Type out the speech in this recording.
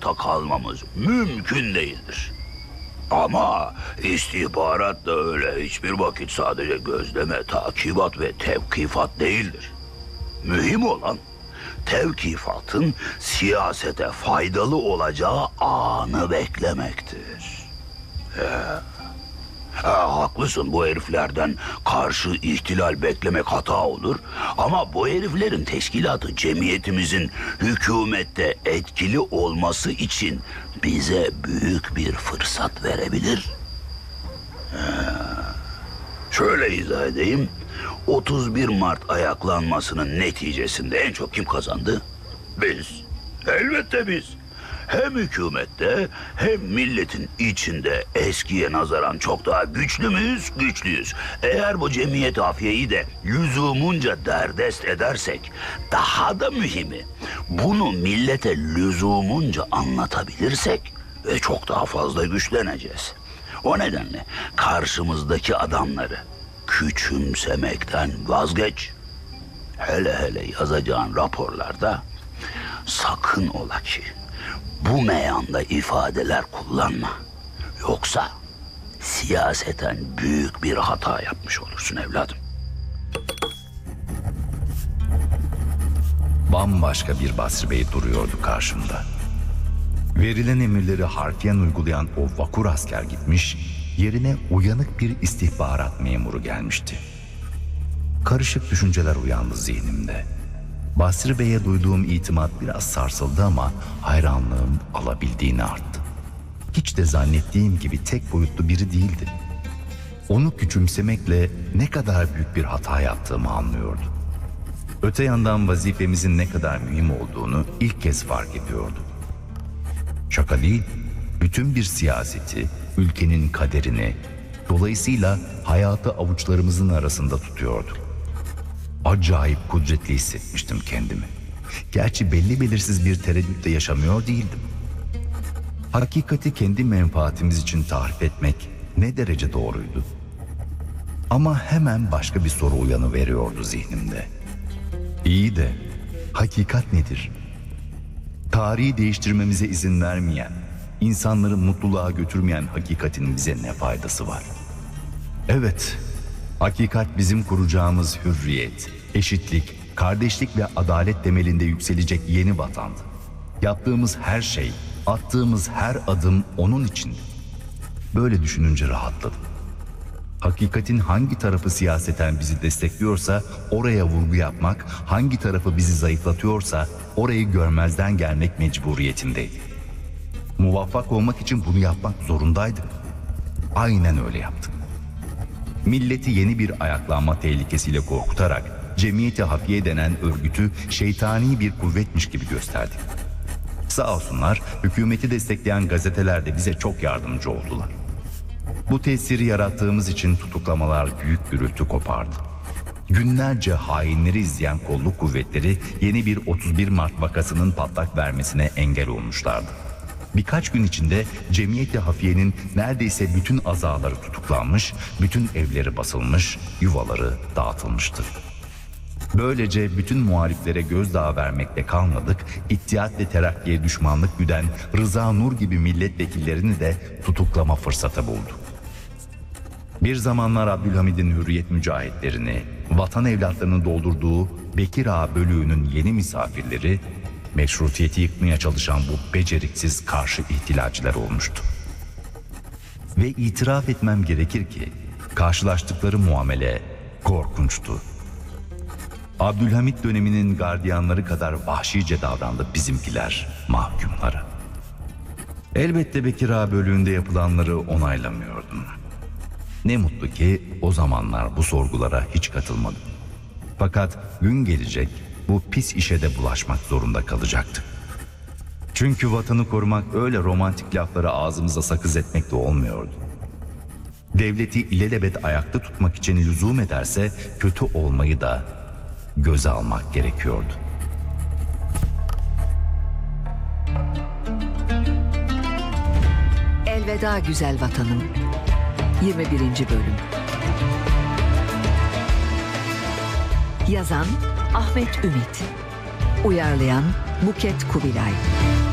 hayatta kalmamız mümkün değildir. Ama istihbarat da öyle hiçbir vakit sadece gözleme, takibat ve tevkifat değildir. Mühim olan tevkifatın siyasete faydalı olacağı anı beklemektir. Haklısın, bu heriflerden karşı ihtilal beklemek hata olur. Ama bu heriflerin teşkilatı cemiyetimizin hükümette etkili olması için bize büyük bir fırsat verebilir. Şöyle izah edeyim. 31 Mart ayaklanmasının neticesinde en çok kim kazandı? Biz. Elbette biz. Hem hükümette hem milletin içinde eskiye nazaran çok daha güçlü müyüz? Güçlüyüz. Eğer bu cemiyet afiyeyi de lüzumunca derdest edersek, daha da mühimi, bunu millete lüzumunca anlatabilirsek çok daha fazla güçleneceğiz. O nedenle karşımızdaki adamları küçümsemekten vazgeç. Hele hele yazacağın raporlarda sakın ola ki bu meyanda ifadeler kullanma. Yoksa siyaseten büyük bir hata yapmış olursun evladım. Bambaşka bir Basri Bey duruyordu karşımda. Verilen emirleri harfiyen uygulayan o vakur asker gitmiş, yerine uyanık bir istihbarat memuru gelmişti. Karışık düşünceler uyandı zihnimde. Basri Bey'e duyduğum itimat biraz sarsıldı ama hayranlığım alabildiğini arttı. Hiç de zannettiğim gibi tek boyutlu biri değildi. Onu küçümsemekle ne kadar büyük bir hata yaptığımı anlıyordum. Öte yandan vazifemizin ne kadar mühim olduğunu ilk kez fark ediyordum. Şaka değil, bütün bir siyaseti, ülkenin kaderini, dolayısıyla hayatı avuçlarımızın arasında tutuyorduk. Acayip kudretli hissetmiştim kendimi. Gerçi belli belirsiz bir tereddütte yaşamıyor değildim. Hakikati kendi menfaatimiz için tarif etmek ne derece doğruydu? Ama hemen başka bir soru uyanıveriyordu zihnimde. İyi de hakikat nedir? Tarihi değiştirmemize izin vermeyen, insanları mutluluğa götürmeyen hakikatin bize ne faydası var? Evet, hakikat bizim kuracağımız hürriyet, eşitlik, kardeşlik ve adalet temelinde yükselecek yeni vatandı. Yaptığımız her şey, attığımız her adım onun içindi. Böyle düşününce rahatladım. Hakikatin hangi tarafı siyaseten bizi destekliyorsa oraya vurgu yapmak, hangi tarafı bizi zayıflatıyorsa orayı görmezden gelmek mecburiyetindeydi. Muvaffak olmak için bunu yapmak zorundaydık. Aynen öyle yaptık. Milleti yeni bir ayaklanma tehlikesiyle korkutarak Cemiyeti Hafiye denen örgütü şeytani bir kuvvetmiş gibi gösterdik. Sağ olsunlar hükümeti destekleyen gazeteler de bize çok yardımcı oldular. Bu tesiri yarattığımız için tutuklamalar büyük gürültü kopardı. Günlerce hainleri izleyen kolluk kuvvetleri yeni bir 31 Mart vakasının patlak vermesine engel olmuşlardı. Birkaç gün içinde Cemiyeti Hafiye'nin neredeyse bütün azaları tutuklanmış, bütün evleri basılmış, yuvaları dağıtılmıştır. Böylece bütün muhaliflere gözdağı vermekle kalmadık, İttihat ve Terakki'ye düşmanlık güden Rıza Nur gibi milletvekillerini de tutuklama fırsatı buldu. Bir zamanlar Abdülhamid'in hürriyet mücahitlerini, vatan evlatlarını doldurduğu Bekir Ağa bölüğünün yeni misafirleri, meşrutiyeti yıkmaya çalışan bu beceriksiz karşı ihtilalciler olmuştu. Ve itiraf etmem gerekir ki karşılaştıkları muamele korkunçtu. Abdülhamid döneminin gardiyanları kadar vahşice davrandı bizimkiler mahkumlara. Elbette Bekir Ağa bölüğünde yapılanları onaylamıyordum. Ne mutlu ki o zamanlar bu sorgulara hiç katılmadım. Fakat gün gelecek bu pis işe de bulaşmak zorunda kalacaktı. Çünkü vatanı korumak öyle romantik lafları ağzımıza sakız etmek de olmuyordu. Devleti ilelebet ayakta tutmak için lüzum ederse kötü olmayı da göze almak gerekiyordu. Elveda güzel vatanım. 21. bölüm. Yazan Ahmet Ümit. Uyarlayan Buket Kubilay.